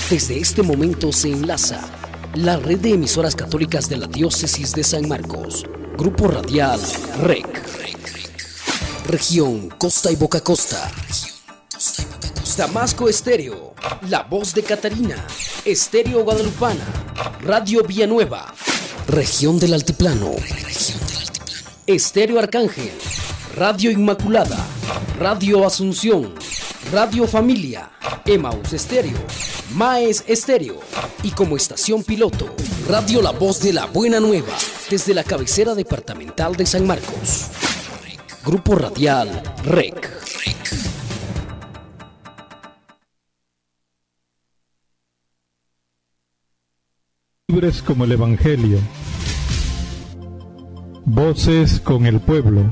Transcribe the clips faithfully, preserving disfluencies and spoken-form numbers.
Desde este momento se enlaza la red de emisoras católicas de la Diócesis de San Marcos, Grupo Radial R E C, Región Costa y Boca Costa, Damasco Estéreo, La Voz de Catarina, Estéreo Guadalupana, Radio Villanueva, Región del Altiplano, Estéreo Arcángel, Radio Inmaculada, Radio Asunción, Radio Familia, Emaús Estéreo, Maes Estéreo y como estación piloto, Radio La Voz de la Buena Nueva, desde la cabecera departamental de San Marcos. Grupo Radial R E C. Libres como el Evangelio. Voces con el pueblo.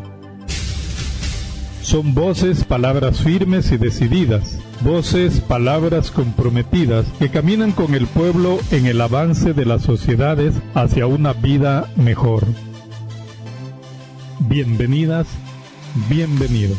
Son voces, palabras firmes y decididas, voces, palabras comprometidas que caminan con el pueblo en el avance de las sociedades hacia una vida mejor. Bienvenidas, bienvenidos.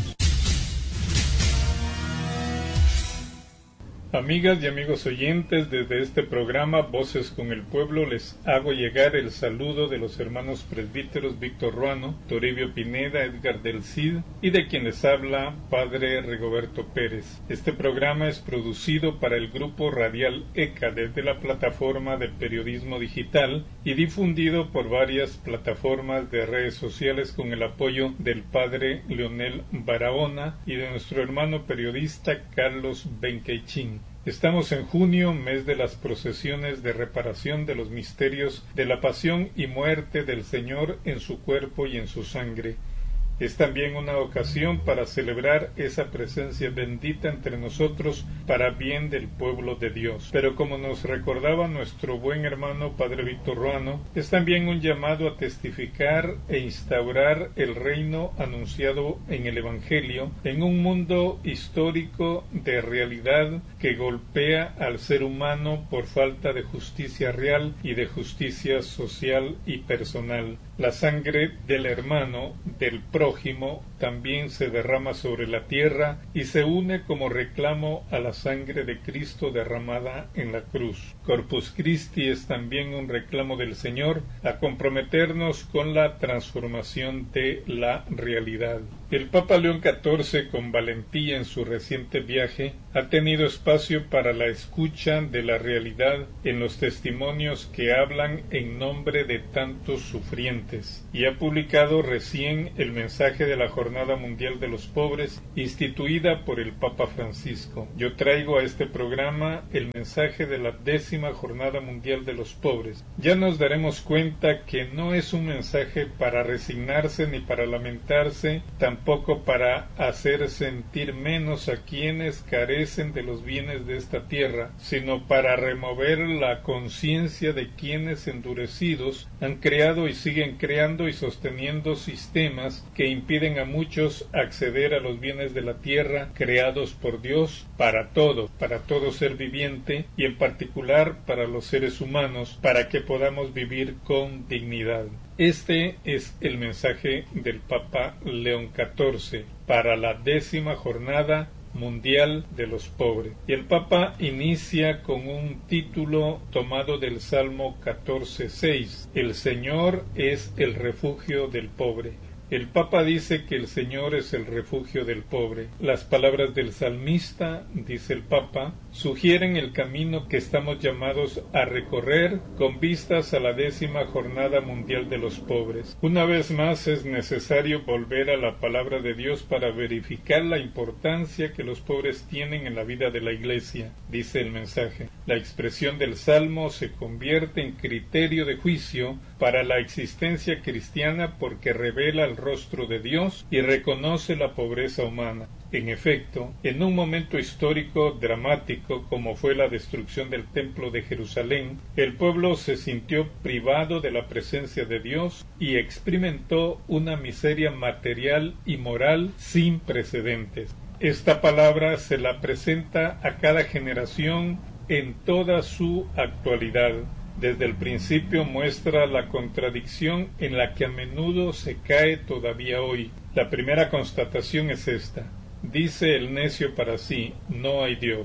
Amigas y amigos oyentes, desde este programa Voces con el Pueblo les hago llegar el saludo de los hermanos presbíteros Víctor Ruano, Toribio Pineda, Edgar del Cid y de quien les habla Padre Rigoberto Pérez. Este programa es producido para el Grupo Radial E C A desde la plataforma de periodismo digital y difundido por varias plataformas de redes sociales con el apoyo del Padre Leonel Barahona y de nuestro hermano periodista Carlos Benqueichín. Estamos en junio, mes de las procesiones de reparación de los misterios de la pasión y muerte del Señor en su cuerpo y en su sangre. Es también una ocasión para celebrar esa presencia bendita entre nosotros para bien del pueblo de Dios. Pero como nos recordaba nuestro buen hermano Padre Víctor Ruano, es también un llamado a testificar e instaurar el reino anunciado en el Evangelio en un mundo histórico de realidad que golpea al ser humano por falta de justicia real y de justicia social y personal. La sangre del hermano, del prójimo, también se derrama sobre la tierra y se une como reclamo a la sangre de Cristo derramada en la cruz. Corpus Christi es también un reclamo del Señor a comprometernos con la transformación de la realidad. El Papa León catorce, con valentía en su reciente viaje, ha tenido espacio para la escucha de la realidad en los testimonios que hablan en nombre de tantos sufrientes, y ha publicado recién el mensaje de la Jornada Mundial de los Pobres, instituida por el Papa Francisco. Yo traigo a este programa el mensaje de la décima Jornada Mundial de los Pobres. Ya nos daremos cuenta que no es un mensaje para resignarse ni para lamentarse, tampoco para hacer sentir menos a quienes carecen de los bienes de esta tierra, sino para remover la conciencia de quienes endurecidos han creado y siguen creando y sosteniendo sistemas que impiden a muchos acceder a los bienes de la tierra creados por Dios para todo, para todo ser viviente y en particular para los seres humanos, para que podamos vivir con dignidad. Este es el mensaje del Papa León catorce para la décima jornada mundial de los pobres. Y el Papa inicia con un título tomado del Salmo catorce seis: El Señor es el refugio del pobre. El Papa dice que el Señor es el refugio del pobre. Las palabras del salmista, dice el Papa, sugieren el camino que estamos llamados a recorrer con vistas a la décima jornada mundial de los pobres. Una vez más es necesario volver a la palabra de Dios para verificar la importancia que los pobres tienen en la vida de la Iglesia, dice el mensaje. La expresión del Salmo se convierte en criterio de juicio para la existencia cristiana porque revela el rostro de Dios y reconoce la pobreza humana. En efecto, en un momento histórico dramático como fue la destrucción del Templo de Jerusalén, el pueblo se sintió privado de la presencia de Dios y experimentó una miseria material y moral sin precedentes. Esta palabra se la presenta a cada generación en toda su actualidad. Desde el principio muestra la contradicción en la que a menudo se cae todavía hoy. La primera constatación es esta: dice el necio para sí, no hay Dios.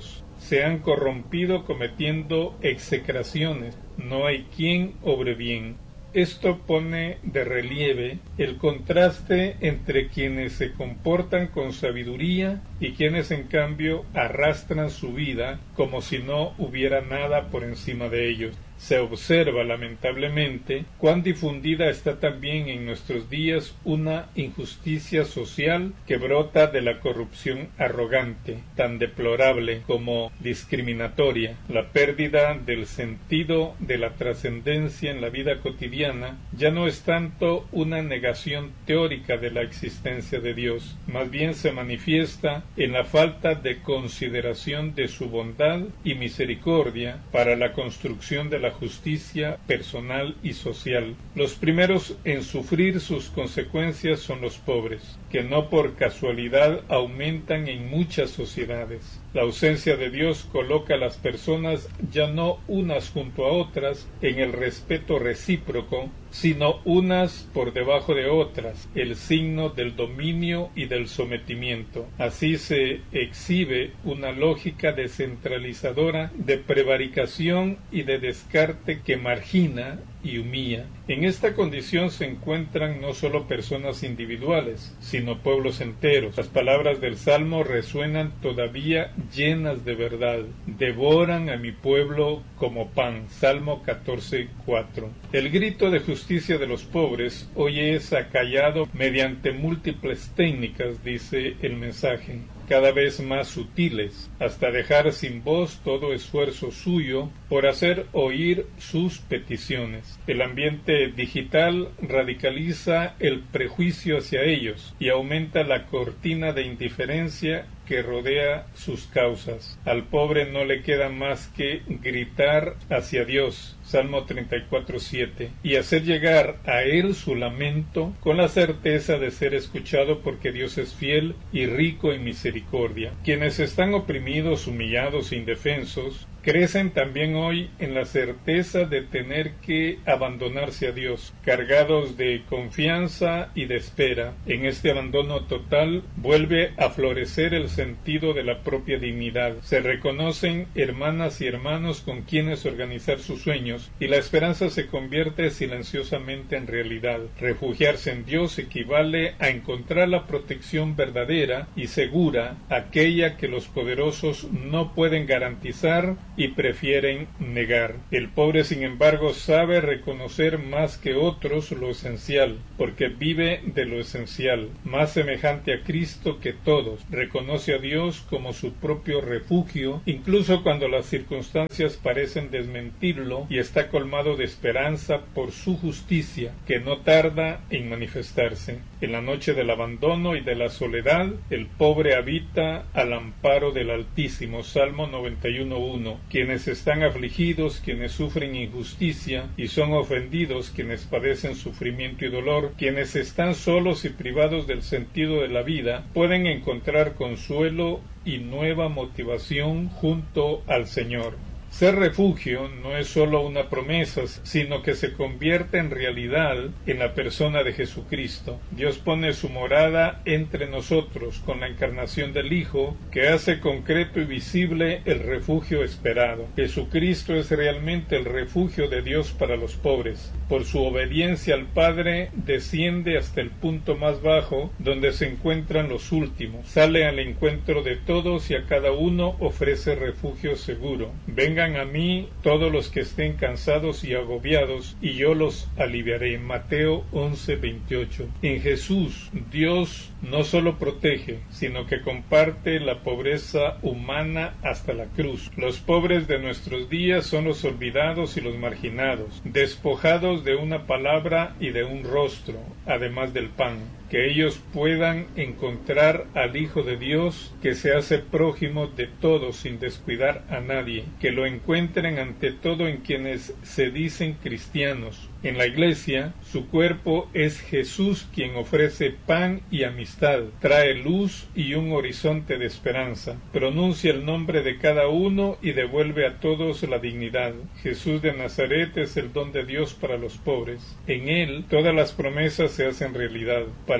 se han corrompido cometiendo execraciones. No hay quien obre bien. Esto pone de relieve el contraste entre quienes se comportan con sabiduría y quienes en cambio arrastran su vida como si no hubiera nada por encima de ellos. Se observa lamentablemente cuán difundida está también en nuestros días una injusticia social que brota de la corrupción arrogante, tan deplorable como discriminatoria. La pérdida del sentido de la trascendencia en la vida cotidiana ya no es tanto una negación teórica de la existencia de Dios, más bien se manifiesta en la falta de consideración de su bondad y misericordia para la construcción de la justicia personal y social. Los primeros en sufrir sus consecuencias son los pobres, que no por casualidad aumentan en muchas sociedades. La ausencia de Dios coloca a las personas ya no unas junto a otras en el respeto recíproco, sino unas por debajo de otras, el signo del dominio y del sometimiento. Así se exhibe una lógica descentralizadora de prevaricación y de descarte que margina y humilla. En esta condición se encuentran no solo personas individuales, sino pueblos enteros. Las palabras del Salmo resuenan todavía llenas de verdad. Devoran a mi pueblo como pan. Salmo catorce, cuatro. El grito de justicia de los pobres hoy es acallado mediante múltiples técnicas, dice el mensaje, cada vez más sutiles, hasta dejar sin voz todo esfuerzo suyo por hacer oír sus peticiones. El ambiente digital radicaliza el prejuicio hacia ellos y aumenta la cortina de indiferencia que rodea sus causas. Al pobre no le queda más que gritar hacia Dios, Salmo treinta y cuatro, siete, y hacer llegar a él su lamento con la certeza de ser escuchado porque Dios es fiel y rico en misericordia. Quienes están oprimidos, humillados e indefensos, crecen también hoy en la certeza de tener que abandonarse a Dios, cargados de confianza y de espera. En este abandono total vuelve a florecer el sentido de la propia dignidad. Se reconocen hermanas y hermanos con quienes organizar sus sueños y la esperanza se convierte silenciosamente en realidad. Refugiarse en Dios equivale a encontrar la protección verdadera y segura, aquella que los poderosos no pueden garantizar y prefieren negar. El pobre, sin embargo, sabe reconocer más que otros lo esencial, porque vive de lo esencial, más semejante a Cristo que todos. Reconoce a Dios como su propio refugio, incluso cuando las circunstancias parecen desmentirlo, y está colmado de esperanza por su justicia, que no tarda en manifestarse. En la noche del abandono y de la soledad, el pobre habita al amparo del Altísimo. Salmo noventa y uno, uno. Quienes están afligidos, quienes sufren injusticia y son ofendidos, quienes padecen sufrimiento y dolor, quienes están solos y privados del sentido de la vida, pueden encontrar consuelo y nueva motivación junto al Señor. Ser refugio no es sólo una promesa, sino que se convierte en realidad en la persona de Jesucristo. Dios pone su morada entre nosotros con la encarnación del Hijo, que hace concreto y visible el refugio esperado. Jesucristo es realmente el refugio de Dios para los pobres. Por su obediencia al Padre, desciende hasta el punto más bajo, donde se encuentran los últimos. Sale al encuentro de todos y a cada uno ofrece refugio seguro. Venga a mí todos los que estén cansados y agobiados, y yo los aliviaré. Mateo once, veintiocho. En Jesús, Dios no solo protege, sino que comparte la pobreza humana hasta la cruz. Los pobres de nuestros días son los olvidados y los marginados, despojados de una palabra y de un rostro, además del pan. Que ellos puedan encontrar al Hijo de Dios, que se hace prójimo de todos sin descuidar a nadie, que lo encuentren ante todo en quienes se dicen cristianos. En la Iglesia, su cuerpo es Jesús, quien ofrece pan y amistad, trae luz y un horizonte de esperanza, pronuncia el nombre de cada uno y devuelve a todos la dignidad. Jesús de Nazaret es el don de Dios para los pobres. En él todas las promesas se hacen realidad. Para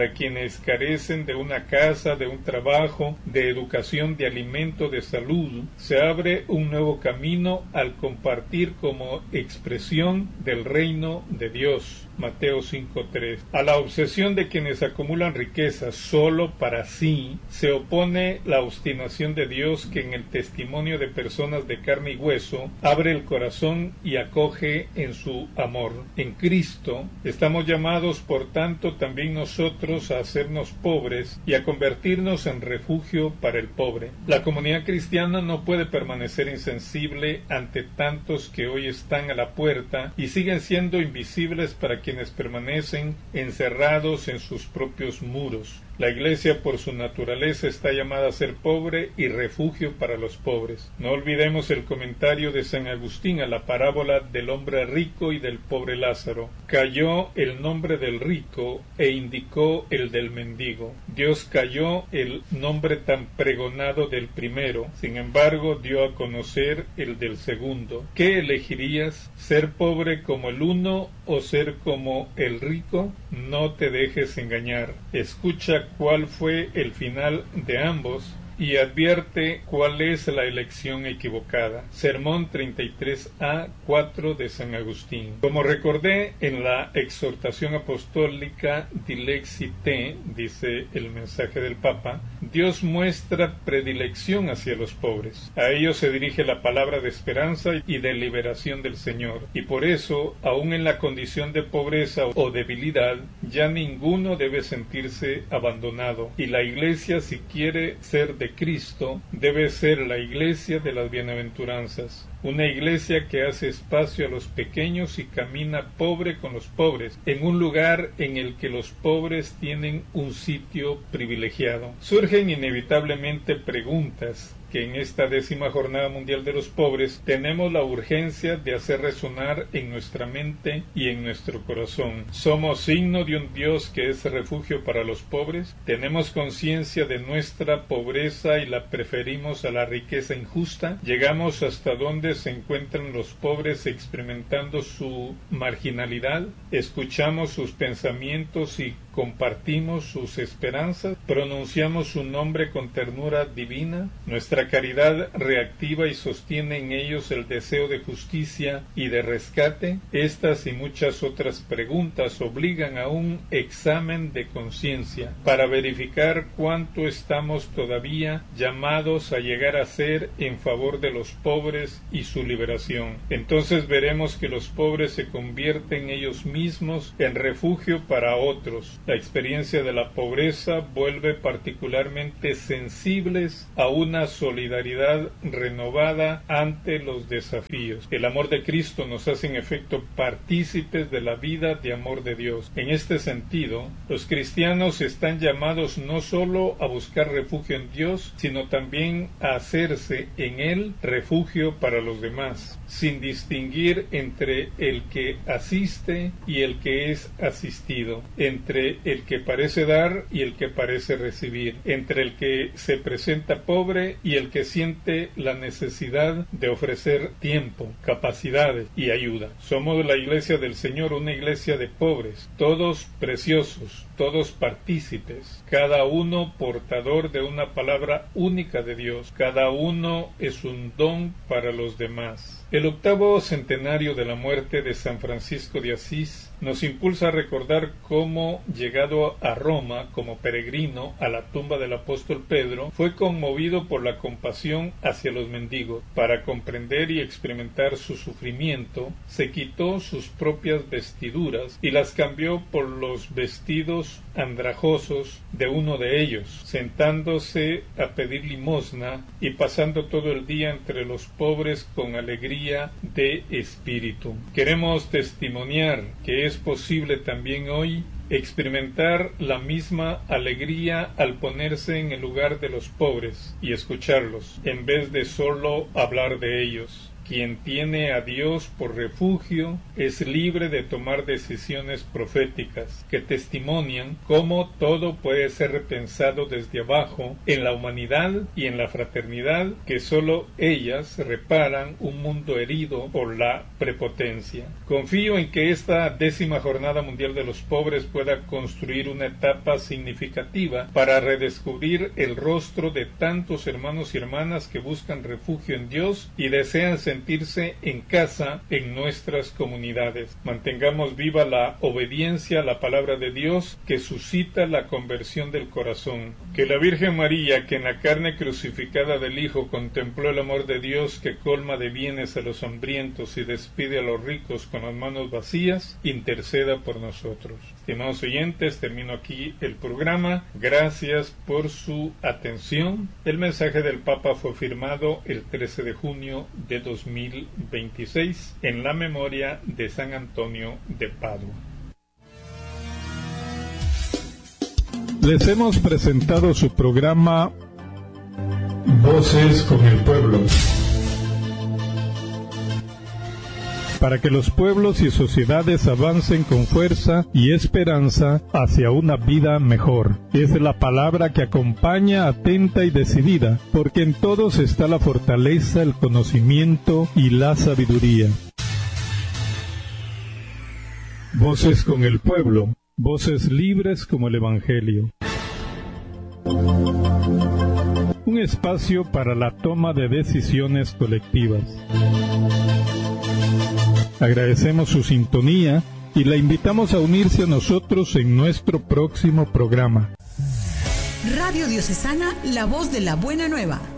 para quienes carecen de una casa, de un trabajo, de educación, de alimento, de salud. Se abre un nuevo camino al compartir como expresión del reino de Dios. Mateo cinco tres. A la obsesión de quienes acumulan riquezas solo para sí, se opone la obstinación de Dios, que en el testimonio de personas de carne y hueso abre el corazón y acoge en su amor. En Cristo estamos llamados, por tanto, también nosotros a hacernos pobres y a convertirnos en refugio para el pobre. La comunidad cristiana no puede permanecer insensible ante tantos que hoy están a la puerta y siguen siendo invisibles para quienes permanecen encerrados en sus propios muros. La Iglesia, por su naturaleza, está llamada a ser pobre y refugio para los pobres. No olvidemos el comentario de San Agustín a la parábola del hombre rico y del pobre Lázaro. Cayó el nombre del rico e indicó el del mendigo. Dios cayó el nombre tan pregonado del primero, sin embargo dio a conocer el del segundo. ¿Qué elegirías? ¿Ser pobre como el uno o ser como el rico? No te dejes engañar. Escucha cuál fue el final de ambos y advierte cuál es la elección equivocada. Sermón treinta y tres a cuatro de San Agustín. Como recordé en la exhortación apostólica Dilexi Te, dice el mensaje del Papa, Dios muestra predilección hacia los pobres. A ellos se dirige la palabra de esperanza y de liberación del Señor, y por eso, aun en la condición de pobreza o debilidad, ya ninguno debe sentirse abandonado, y la Iglesia, si quiere ser de Cristo, debe ser la Iglesia de las bienaventuranzas, una Iglesia que hace espacio a los pequeños y camina pobre con los pobres, en un lugar en el que los pobres tienen un sitio privilegiado. Surgen inevitablemente preguntas que en esta décima Jornada Mundial de los Pobres tenemos la urgencia de hacer resonar en nuestra mente y en nuestro corazón. ¿Somos signo de un Dios que es refugio para los pobres? ¿Tenemos conciencia de nuestra pobreza y la preferimos a la riqueza injusta? ¿Llegamos hasta donde se encuentran los pobres experimentando su marginalidad? ¿Escuchamos sus pensamientos y compartimos sus esperanzas? ¿Pronunciamos su nombre con ternura divina? Nuestra caridad reactiva y sostiene en ellos el deseo de justicia y de rescate. Estas y muchas otras preguntas obligan a un examen de conciencia para verificar cuánto estamos todavía llamados a llegar a ser en favor de los pobres y su liberación. Entonces veremos que los pobres se convierten ellos mismos en refugio para otros. La experiencia de la pobreza vuelve particularmente sensibles a una solidaridad renovada ante los desafíos. El amor de Cristo nos hace en efecto partícipes de la vida de amor de Dios. En este sentido, los cristianos están llamados no solo a buscar refugio en Dios, sino también a hacerse en Él refugio para los demás, sin distinguir entre el que asiste y el que es asistido, entre el que parece dar y el que parece recibir, entre el que se presenta pobre y el que siente la necesidad de ofrecer tiempo, capacidades y ayuda. Somos la Iglesia del Señor, una iglesia de pobres, todos preciosos, todos partícipes, cada uno portador de una palabra única de Dios, cada uno es un don para los demás. El octavo centenario de la muerte de San Francisco de Asís nos impulsa a recordar cómo, llegado a Roma como peregrino a la tumba del apóstol Pedro, fue conmovido por la compasión hacia los mendigos. Para comprender y experimentar su sufrimiento, se quitó sus propias vestiduras y las cambió por los vestidos andrajosos de uno de ellos, sentándose a pedir limosna y pasando todo el día entre los pobres con alegría de espíritu. Queremos testimoniar que es posible también hoy experimentar la misma alegría al ponerse en el lugar de los pobres y escucharlos, en vez de solo hablar de ellos. quien tiene a Dios por refugio es libre de tomar decisiones proféticas que testimonian cómo todo puede ser repensado desde abajo en la humanidad y en la fraternidad, que solo ellas reparan un mundo herido por la prepotencia. Confío en que esta décima Jornada Mundial de los Pobres pueda construir una etapa significativa para redescubrir el rostro de tantos hermanos y hermanas que buscan refugio en Dios y desean sentirse en casa en nuestras comunidades. Mantengamos viva la obediencia a la palabra de Dios que suscita la conversión del corazón. Que la Virgen María, que en la carne crucificada del Hijo contempló el amor de Dios que colma de bienes a los hambrientos y despide a los ricos con las manos vacías, interceda por nosotros. Estimados oyentes, termino aquí el programa. Gracias por su atención. El mensaje del Papa fue firmado el trece de junio de dos mil veintiséis en la memoria de San Antonio de Padua. Les hemos presentado su programa Voces con el Pueblo, para que los pueblos y sociedades avancen con fuerza y esperanza hacia una vida mejor. Es la palabra que acompaña atenta y decidida, porque en todos está la fortaleza, el conocimiento y la sabiduría. Voces con el Pueblo, voces libres como el Evangelio. Un espacio para la toma de decisiones colectivas. Agradecemos su sintonía y la invitamos a unirse a nosotros en nuestro próximo programa. Radio Diocesana, la voz de la Buena Nueva.